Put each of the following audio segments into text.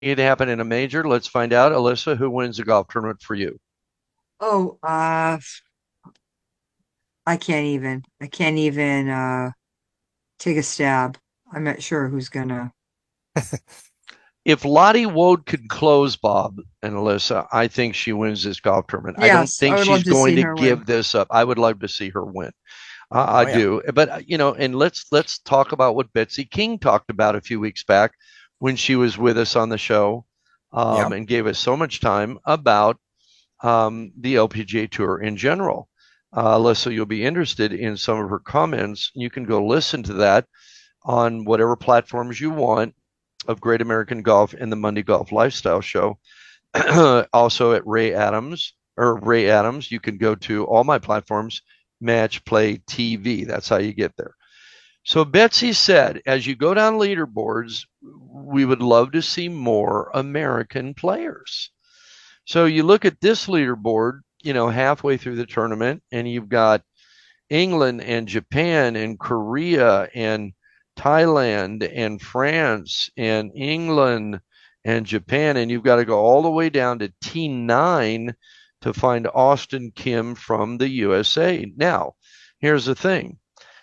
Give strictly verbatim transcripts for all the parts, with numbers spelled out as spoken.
it happen in a major? Let's find out. Alyssa, who wins the golf tournament for you? Oh, uh, I can't even. I can't even uh take a stab. I'm not sure who's gonna. If Lottie Wood could close, Bob and Alyssa, I think she wins this golf tournament. I don't Yes, I think would love she's to going see to her win. give this up. I would love to see her win. Uh, I Oh yeah. do, but uh, you know, and let's let's talk about what Betsy King talked about a few weeks back when she was with us on the show, um, Yep. and gave us so much time about um, the L P G A Tour in general. Uh, Alyssa, you'll be interested in some of her comments. You can go listen to that on whatever platforms you want of Great American Golf and the Monday Golf Lifestyle Show. Also at Ray Adams or Ray Adams, you can go to all my platforms, Match Play T V. That's how you get there. So Betsy said, as you go down leaderboards, we would love to see more American players. So you look at this leaderboard, you know, halfway through the tournament, and you've got England and Japan and Korea and Thailand and France and England and Japan. And you've got to go all the way down to T nine to find Austin Kim from the U S A. Now, here's the thing.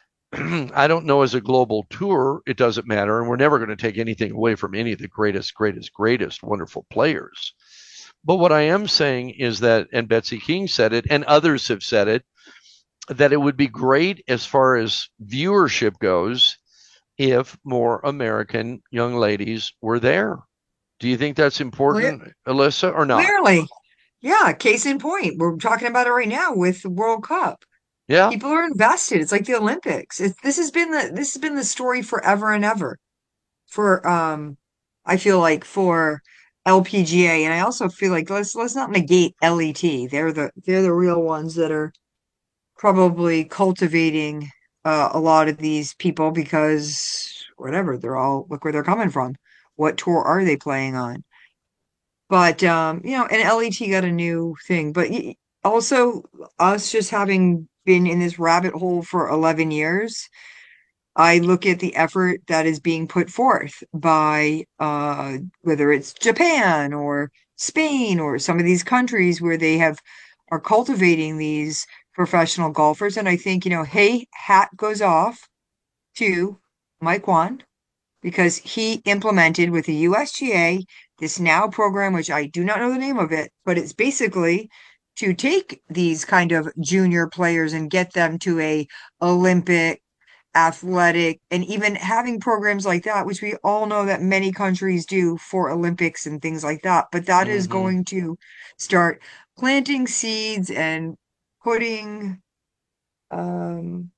I don't know as a global tour, it doesn't matter. And we're never going to take anything away from any of the greatest, greatest, greatest wonderful players. But what I am saying is that, and Betsy King said it, and others have said it, that it would be great as far as viewership goes if more American young ladies were there. Do you think that's Cle- important, Alyssa, or not? Clearly. Yeah, case in point. We're talking about it right now with the World Cup. Yeah. People are invested. It's like the Olympics. It, this has been the this has been the story forever and ever for um I feel like for L P G A, and I also feel like let's let's not negate L E T. They're the they're the real ones that are probably cultivating uh, a lot of these people because whatever, they're all look where they're coming from. What tour are they playing on? But um, you know, and L E T got a new thing, but y- also us just having been in this rabbit hole for eleven years, I look at the effort that is being put forth by uh whether it's Japan or Spain or some of these countries where they have are cultivating these professional golfers. And I think, you know, hey, hat goes off to Mike Wan because he implemented with the U S G A this now program, which I do not know the name of it, but it's basically to take these kind of junior players and get them to a Olympic, athletic, and even having programs like that, which we all know that many countries do for Olympics and things like that. But that is Mm-hmm. going to start planting seeds and putting um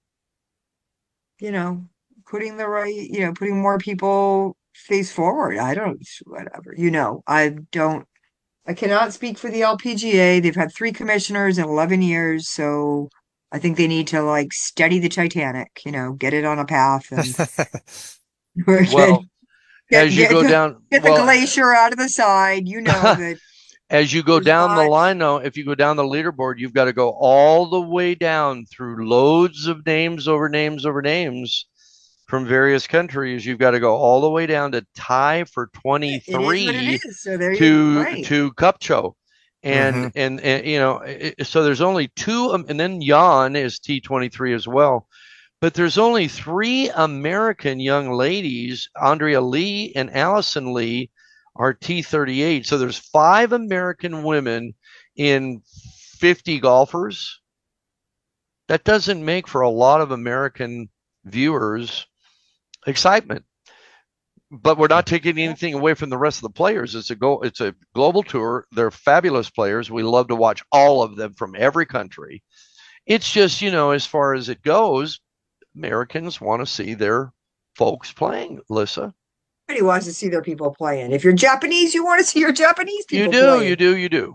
you know, putting the right, you know, putting more people face forward. I don't, whatever, you know, I don't, I cannot speak for the L P G A. They've had three commissioners in eleven years, so I think they need to like steady the Titanic, you know, get it on a path and we're get Well, get as you get go the down, get the well, glacier out of the side. You know that as you go there's down the not line, though, if you go down the leaderboard, you've got to go all the way down through loads of names over names over names from various countries. You've got to go all the way down to tie for it is what it twenty-three is. So there you to right. to Cupcho. And, Hmm. and and you know, it, so there's only two, um, and then Jan is T twenty-three as well. But there's only three American young ladies, Andrea Lee and Allison Lee, are T thirty-eight. So there's five American women in fifty golfers. That doesn't make for a lot of American viewers excitement. But we're not taking anything away from the rest of the players. It's a go. It's a global tour. They're fabulous players. We love to watch all of them from every country. It's just, you know, as far as it goes, Americans want to see their folks playing, Lissa. Everybody wants to see their people playing. If you're Japanese, you want to see your Japanese You people do, you playing. do, you do.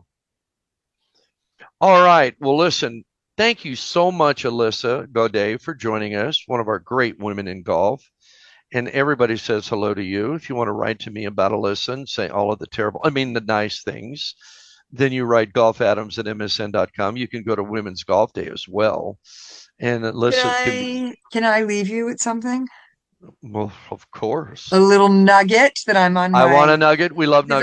All right. Well, listen, thank you so much, Alyssa Gaudet, for joining us, one of our great women in golf. And everybody says hello to you. If you want to write to me about Alyssa and say all of the terrible, I mean, the nice things, then you write golfadams at m s n dot com. You can go to Women's Golf Day as well. And Can Alyssa can be, I can I leave you with something? Well, of A course. little nugget that I'm on I want a my nugget. We love nuggets.